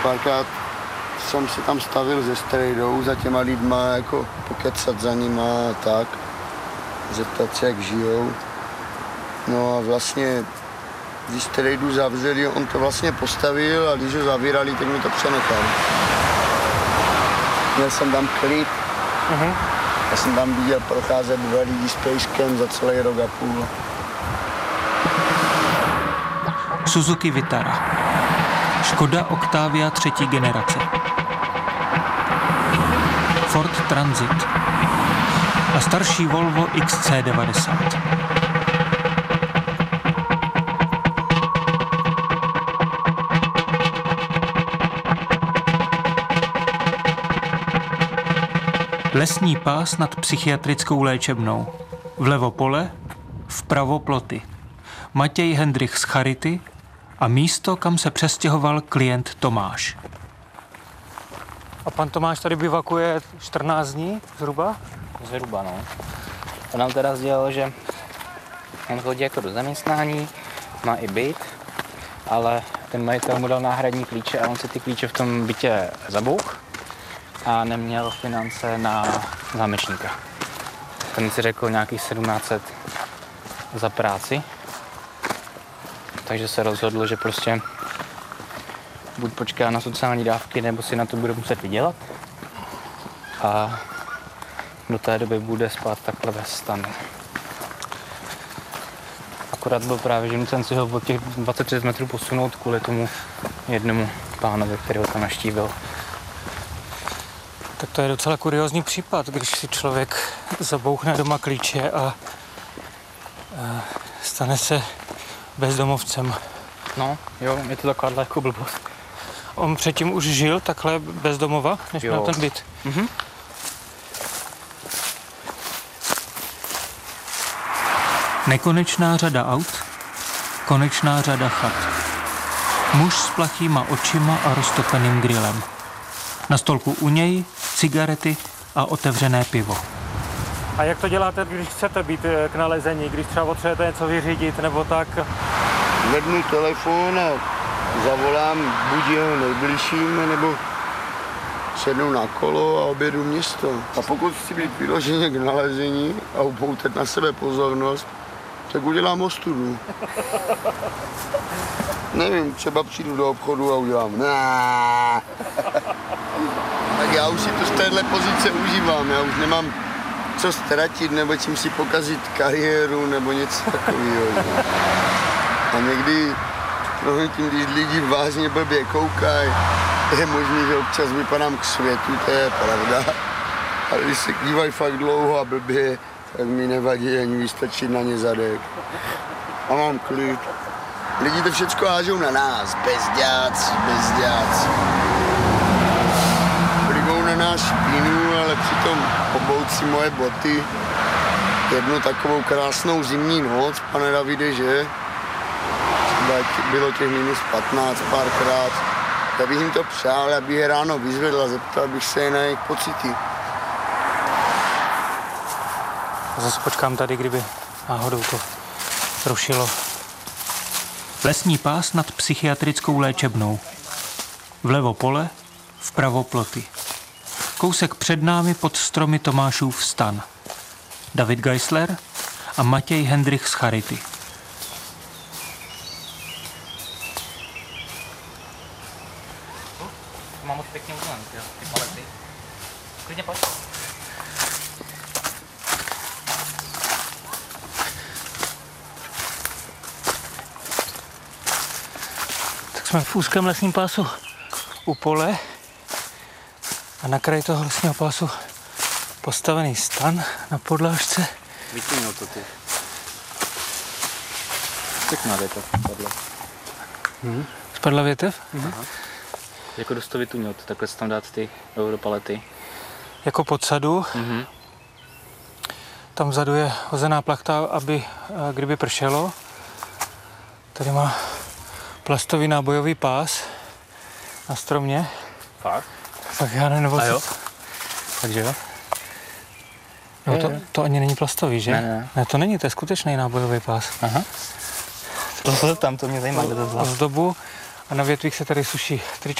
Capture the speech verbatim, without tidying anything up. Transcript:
Párkrát jsem si tam stavil ze strejdou za těma lidma, jako pokecat za nima a tak. Zeptat se, jak žijou. No a vlastně, když strejdu zavřeli, on to vlastně postavil a když ho zavírali, tak mi to přenechal. Měl jsem tam klid. Uh-huh. Já jsem tam viděl procházet dva lidi s pejskem za celý rok a půl. Suzuki Vitara. Škoda Octavia třetí generace. Ford Transit. A starší Volvo X C devadesát. Lesní pás nad psychiatrickou léčebnou. Vlevo pole, vpravo ploty. Matěj Hendrich z Charity a místo, kam se přestěhoval klient Tomáš. A pan Tomáš tady bivakuje čtrnáct dní zhruba? Zhruba, no. On nám teda sdělal, že on chodí jako do zaměstnání, má i byt, ale ten majitel mu dal náhradní klíče a on si ty klíče v tom bytě zabouch a neměl finance na zámečníka. Ten si řekl nějakých sedmnáct set za práci, takže se rozhodl, že prostě buď počká na sociální dávky, nebo si na to bude muset vydělat a do té doby bude spát takhle ve stanu. Akorát byl právě, že nucen si ho od těch dvacet tři metrů posunout kvůli tomu jednomu pánovi, který ho tam naštívil. Tak to je docela kuriózní případ, když si člověk zabouchne doma klíče a, a stane se bezdomovcem. No, jo, je to taková jako blbost. On předtím už žil takhle bez domova, než jo. měl ten byt. Mhm. Nekonečná řada aut, konečná řada chat. Muž s plachýma očima a roztopeným grillem. Na stolku u něj cigarety a otevřené pivo. A jak to děláte, když chcete být k nalezení, když třeba potřebujete něco vyřídit nebo tak? Vednu telefon a zavolám buď jeho nejbližším, nebo sednu na kolo a objedu město. A pokud chci být vyloženě k nalezení a upoutat na sebe pozornost, tak udělám ostudu. Nevím, třeba přijdu do obchodu a udělám náááá. Tak já už si to z téhle pozice užívám, já už nemám co ztratit nebo čím si pokazit kariéru nebo něco takového. A někdy, tím, když lidi vážně blbě koukají, je možný, že občas vypadám k světu, to je pravda. Ale když se dívají fakt dlouho a blbě, tak mi nevadí ani vystačit na ně zadek. A mám klid. Lidi to všecko hážou na nás, bezděláci, bezděláci. Plivou na nás špínu, ale přitom obout si moje boty. Jednu takovou krásnou zimní noc, pane Davide, že? Třeba bylo těch minus patnáct párkrát. Já bych jim to přál, já bych je ráno vyzvedl a zeptal bych se na jejich pocity. Zase počkám tady, kdyby náhodou to rušilo. Lesní pás nad psychiatrickou léčebnou. Vlevo pole, vpravo ploty. Kousek před námi pod stromy Tomášův stan. David Geisler a Matěj Hendrich z Charity. Mám moc pěkně udělaný, ty palety. Klidně pojď. Jsme v úzkém lesním pásu u pole a na kraji toho lesního pásu postavený stan na podlážce. Vytínil to ty. Pěkná větev spadla. Hmm. Spadla větev? Mhm. Jako dost to vytínil, takhle si tam dát ty europalety. Jako podsadu. Mhm. Tam vzadu je hozená plachta, aby kdyby pršelo. Tady má plastový nábojový pás na stromě. Fakt? Tak já nevím, a jo? Takže jo? No to, to ani není plastový, že? Ne, ne. Ne, to není, to je skutečný nábojový pás. Aha. To tam, to mě zajímá, kde to zvlášť. Ozdobu a na větvích se tady suší trička.